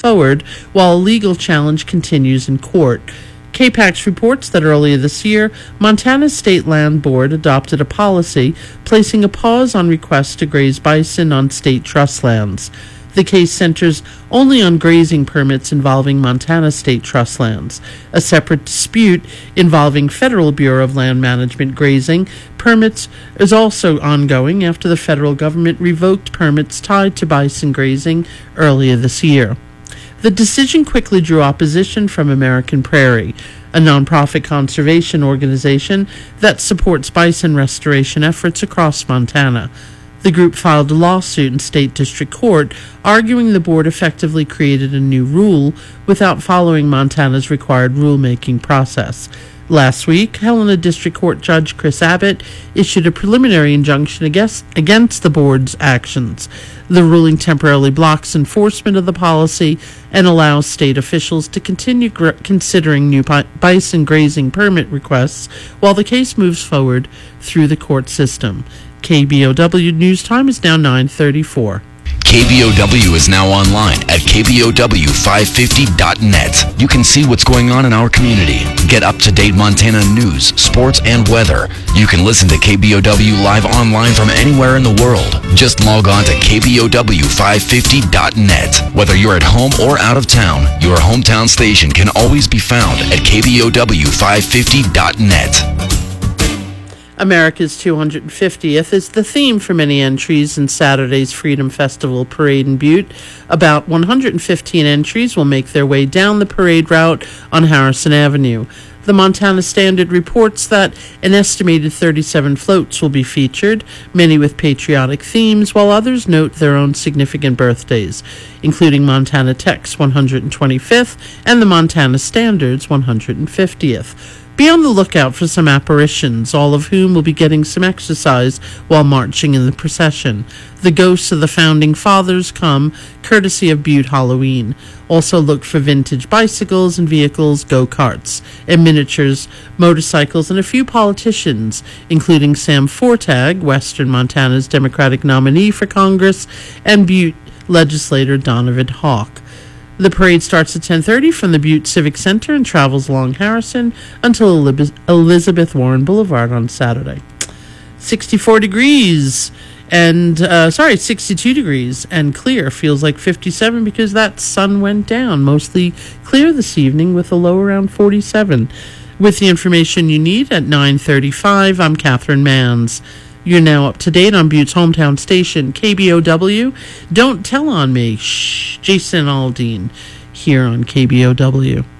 forward while a legal challenge continues in court. KPAX reports that earlier this year, Montana's State Land Board adopted a policy placing a pause on requests to graze bison on state trust lands. The case centers only on grazing permits involving Montana state trust lands. A separate dispute involving Federal Bureau of Land Management grazing permits is also ongoing after the federal government revoked permits tied to bison grazing earlier this year. The decision quickly drew opposition from American Prairie, a nonprofit conservation organization that supports bison restoration efforts across Montana. The group filed a lawsuit in state district court, arguing the board effectively created a new rule without following Montana's required rulemaking process. Last week, Helena District Court Judge Chris Abbott issued a preliminary injunction against the board's actions. The ruling temporarily blocks enforcement of the policy and allows state officials to continue considering new bison grazing permit requests while the case moves forward through the court system. KBOW News Time is now 9:34. KBOW is now online at KBOW550.net. You can see what's going on in our community. Get up-to-date Montana news, sports, and weather. You can listen to KBOW live online from anywhere in the world. Just log on to KBOW550.net. Whether you're at home or out of town, your hometown station can always be found at KBOW550.net. America's 250th is the theme for many entries in Saturday's Freedom Festival Parade in Butte. About 115 entries will make their way down the parade route on Harrison Avenue. The Montana Standard reports that an estimated 37 floats will be featured, many with patriotic themes, while others note their own significant birthdays, including Montana Tech's 125th and the Montana Standard's 150th. Be on the lookout for some apparitions, all of whom will be getting some exercise while marching in the procession. The ghosts of the Founding Fathers come courtesy of Butte Halloween. Also look for vintage bicycles and vehicles, go-karts, and miniatures, motorcycles, and a few politicians, including Sam Fortag, Western Montana's Democratic nominee for Congress, and Butte legislator Donovan Hawk. The parade starts at 10:30 from the Butte Civic Center and travels along Harrison until Elizabeth Warren Boulevard on Saturday. 62 degrees and clear. Feels like 57 because that sun went down. Mostly clear this evening with a low around 47. With the information you need at 9:35, I'm Catherine Manns. You're now up to date on Butte's hometown station, KBOW. Don't tell on me. Shh. Jason Aldean here on KBOW.